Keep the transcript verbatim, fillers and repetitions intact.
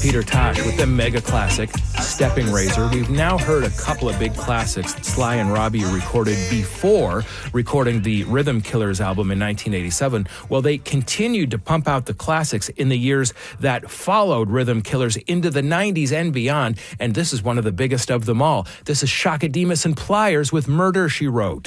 Peter Tosh with the mega classic, Stepping Razor. We've now heard a couple of big classics that Sly and Robbie recorded before recording the Rhythm Killers album in nineteen eighty-seven. Well, they continued to pump out the classics in the years that followed Rhythm Killers into the nineties and beyond, and this is one of the biggest of them all. This is Shaka Demus and Pliers with Murder, She Wrote.